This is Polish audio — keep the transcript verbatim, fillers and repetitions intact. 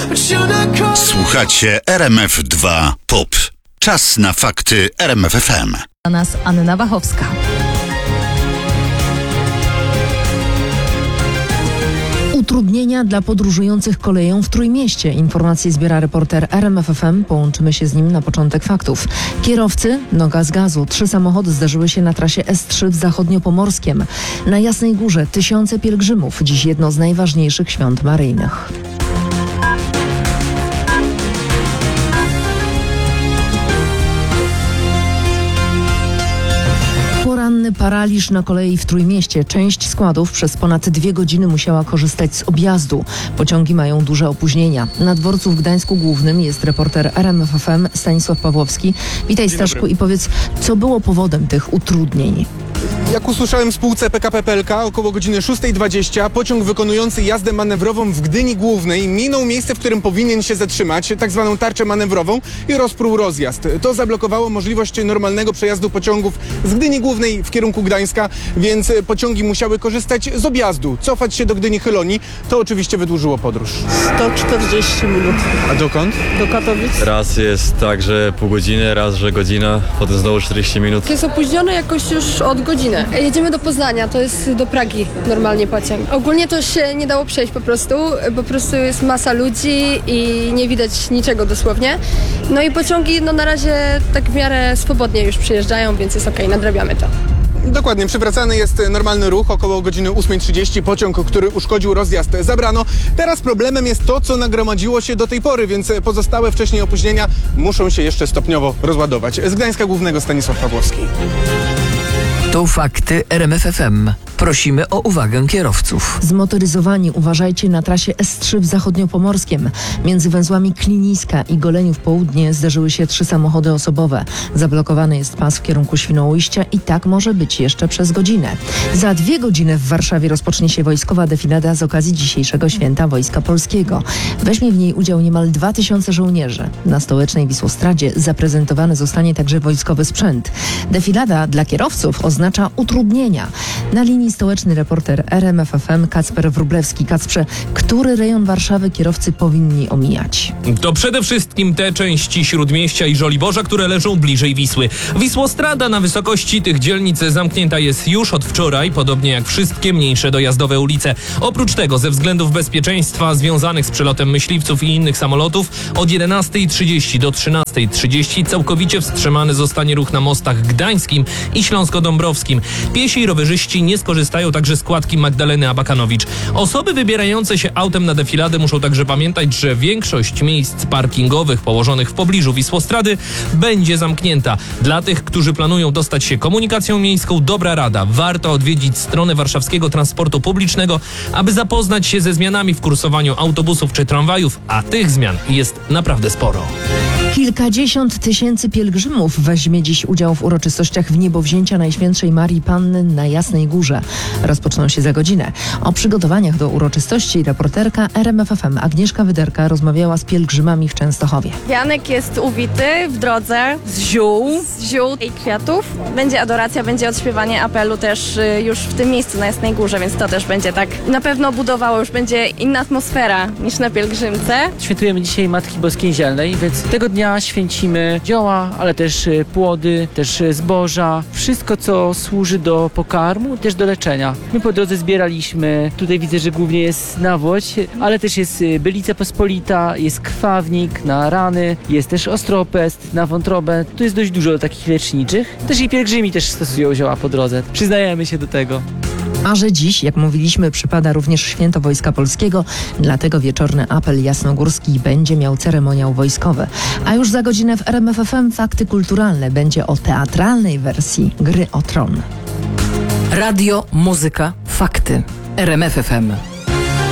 Słuchacie R M F dwa Pop. Czas na fakty R M F F M. A nas Anna Wachowska. Utrudnienia dla podróżujących koleją w Trójmieście. Informacje zbiera reporter R M F F M. Połączymy się z nim na początek faktów. Kierowcy, noga z gazu. Trzy samochody zdarzyły się na trasie S trzy w Zachodniopomorskiem. Na Jasnej Górze tysiące pielgrzymów. Dziś jedno z najważniejszych świąt maryjnych. Poranny paraliż na kolei w Trójmieście. Część składów przez ponad dwie godziny musiała korzystać z objazdu. Pociągi mają duże opóźnienia. Na dworcu w Gdańsku Głównym jest reporter R M F F M Stanisław Pawłowski. Witaj, Staszku, i powiedz, co było powodem tych utrudnień? Jak usłyszałem w spółce P K P P L K, około godziny szósta dwadzieścia pociąg wykonujący jazdę manewrową w Gdyni Głównej minął miejsce, w którym powinien się zatrzymać, tak zwaną tarczę manewrową, i rozpruł rozjazd. To zablokowało możliwość normalnego przejazdu pociągów z Gdyni Głównej w kierunku Gdańska, więc pociągi musiały korzystać z objazdu, cofać się do Gdyni Chyloni. To oczywiście wydłużyło podróż. sto czterdzieści minut. A dokąd? Do Katowic. Raz jest tak, że pół godziny, raz, że godzina, potem znowu czterdzieści minut. Jest opóźniony jakoś już od godziny. Jedziemy do Poznania, to jest do Pragi normalnie pociąg. Ogólnie to się nie dało przejść po prostu, po prostu jest masa ludzi i nie widać niczego dosłownie. No i pociągi no na razie tak w miarę swobodnie już przyjeżdżają, więc jest okej, nadrabiamy to. Dokładnie, przywracany jest normalny ruch. Około godziny ósmej trzydzieści pociąg, który uszkodził rozjazd, zabrano. Teraz problemem jest to, co nagromadziło się do tej pory, więc pozostałe wcześniej opóźnienia muszą się jeszcze stopniowo rozładować. Z Gdańska Głównego Stanisław Pawłowski. To fakty R M F F M. Prosimy o uwagę kierowców. Zmotoryzowani uważajcie na trasie S trzy w Zachodniopomorskiem. Między węzłami Kliniska i Goleniów Południe zdarzyły się trzy samochody osobowe. Zablokowany jest pas w kierunku Świnoujścia i tak może być jeszcze przez godzinę. Za dwie godziny w Warszawie rozpocznie się wojskowa defilada z okazji dzisiejszego święta Wojska Polskiego. Weźmie w niej udział niemal dwa tysiące żołnierzy. Na stołecznej Wisłostradzie zaprezentowany zostanie także wojskowy sprzęt. Defilada dla kierowców oznacza utrudnienia. Na linii stołeczny reporter R M F F M Kacper Wróblewski. Kacprze, który rejon Warszawy kierowcy powinni omijać? To przede wszystkim te części Śródmieścia i Żoliborza, które leżą bliżej Wisły. Wisłostrada na wysokości tych dzielnic zamknięta jest już od wczoraj, podobnie jak wszystkie mniejsze dojazdowe ulice. Oprócz tego, ze względów bezpieczeństwa związanych z przelotem myśliwców i innych samolotów, od jedenastej trzydzieści do trzynastej trzydzieści całkowicie wstrzymany zostanie ruch na mostach gdańskim i śląsko-dąbrowskim. Piesi i rowerzyści nie skorzystają także z kładki Magdaleny Abakanowicz. Osoby wybierające się autem na defiladę muszą także pamiętać, że większość miejsc parkingowych położonych w pobliżu Wisłostrady będzie zamknięta. Dla tych, którzy planują dostać się komunikacją miejską, dobra rada. Warto odwiedzić stronę warszawskiego transportu publicznego, aby zapoznać się ze zmianami w kursowaniu autobusów czy tramwajów, a tych zmian jest naprawdę sporo. Kilkadziesiąt tysięcy pielgrzymów weźmie dziś udział w uroczystościach w niebowzięcia Najświętszej Marii Panny na Jasnej Górze. Rozpoczną się za godzinę. O przygotowaniach do uroczystości reporterka R M F F M Agnieszka Wyderka rozmawiała z pielgrzymami w Częstochowie. Janek jest uwity w drodze z ziół, z ziół i kwiatów. Będzie adoracja, będzie odśpiewanie apelu też y, już w tym miejscu na Jasnej Górze, więc to też będzie tak na pewno budowało, już będzie inna atmosfera niż na pielgrzymce. Świętujemy dzisiaj Matki Boskiej Zielnej, więc tego dnia święcimy zioła, ale też płody, też zboża. Wszystko, co służy do pokarmu, też do leczenia. My po drodze zbieraliśmy, tutaj widzę, że głównie jest nawłoć, ale też jest bylica pospolita, jest krwawnik na rany, jest też ostropest na wątrobę. Tu jest dość dużo takich leczniczych. Też i pielgrzymi też stosują zioła po drodze. Przyznajemy się do tego. A że dziś, jak mówiliśmy, przypada również święto Wojska Polskiego, dlatego wieczorny apel jasnogórski będzie miał ceremoniał wojskowy. A już za godzinę w R M F F M Fakty Kulturalne będzie o teatralnej wersji Gry o Tron. Radio, muzyka, fakty. R M F F M.